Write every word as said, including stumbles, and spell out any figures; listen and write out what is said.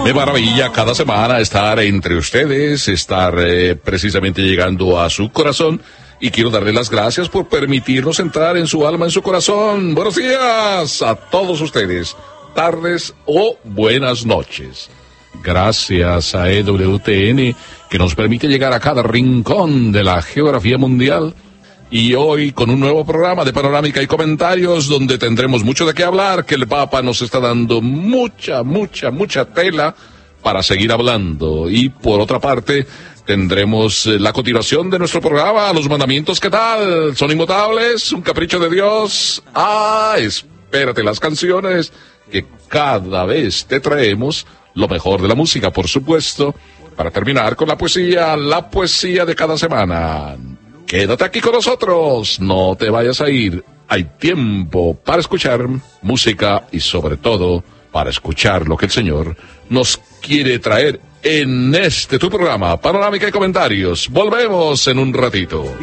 Me maravilla cada semana estar entre ustedes, estar eh, precisamente llegando a su corazón. Y quiero darle las gracias por permitirnos entrar en su alma, en su corazón. Buenos días a todos ustedes, tardes o buenas noches. Gracias a E W T N, que nos permite llegar a cada rincón de la geografía mundial. Y hoy con un nuevo programa de panorámica y comentarios donde tendremos mucho de qué hablar, que el Papa nos está dando mucha, mucha, mucha tela para seguir hablando. Y por otra parte, tendremos la continuación de nuestro programa, los mandamientos, ¿qué tal? ¿Son inmutables? ¿Un capricho de Dios? Ah, espérate las canciones, que cada vez te traemos lo mejor de la música, por supuesto, para terminar con la poesía, la poesía de cada semana. Quédate aquí con nosotros, no te vayas a ir. Hay tiempo para escuchar música y sobre todo para escuchar lo que el Señor nos quiere traer en este tu programa, Panorámica y Comentarios. Volvemos en un ratito.